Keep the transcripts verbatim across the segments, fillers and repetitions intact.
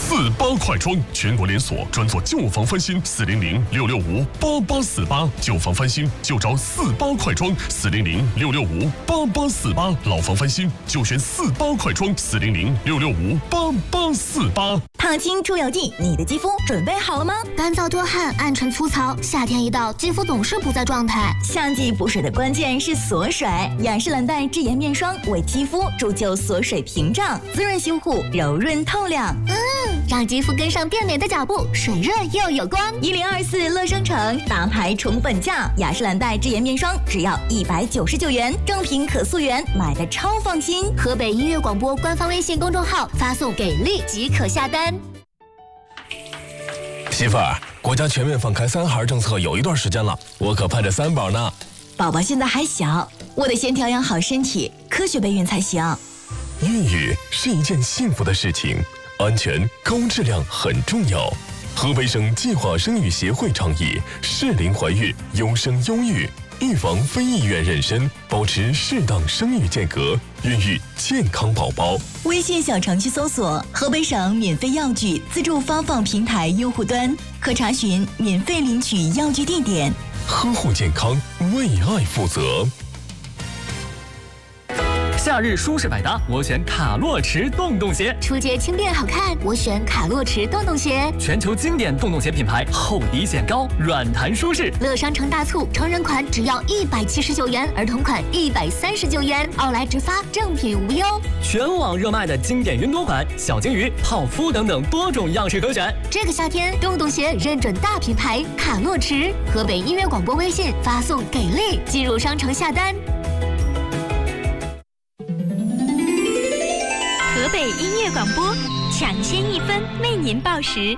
四八快装，全国连锁，专做旧房翻新。四零零六六五八八四八，旧房翻新就找四八快装。四零零六六五八八四八，老房翻新就选四八快装。四零零六六五八八四八。 烫青出油剂，你的肌肤准备好了吗？ 干燥多汗，暗沉粗糙，夏天一到，肌肤总是不在状态。 夏季补水的关键是锁水，雅诗兰黛智颜面霜为肌肤铸就锁水屏障，滋润修护，柔润透亮。 嗯，让肌肤跟上变美的脚步，水润又有光。 一零二四乐生城大牌宠本价，雅诗兰黛智颜面霜只要一百九十九元，正品可溯源，买的超放心。 河北音乐广播官方微信公众号发送给力即可下单。 媳妇儿，国家全面放开三孩政策有一段时间了，我可盼着三宝呢。 宝宝现在还小，我得先调养好身体，科学备孕才行。 孕育是一件幸福的事情，安全高质量很重要。河北省计划生育协会倡议适龄怀孕，优生优育，预防非意愿妊娠，保持适当生育间隔，孕育健康宝宝。 微信小程序搜索河北省免费药具自助发放平台用户端，可查询免费领取药具地点。 呵护健康，为爱负责。 夏日舒适百搭，我选卡洛驰洞洞鞋。 出街轻便好看，我选卡洛驰洞洞鞋。 全球经典洞洞鞋品牌，厚底显高，软弹舒适。 乐商城大促，成人款只要一百七十九元，儿童款一百三十九元，奥莱直发，正品无忧。 全网热卖的经典云朵款、小金鱼、泡芙等等多种样式可选。 这个夏天，洞洞鞋认准大品牌卡洛驰。河北音乐广播微信发送给力，进入商城下单。 河北音乐广播，抢先一分为您报时。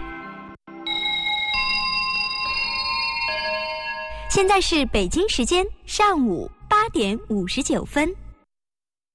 现在是北京时间上午八点五十九分。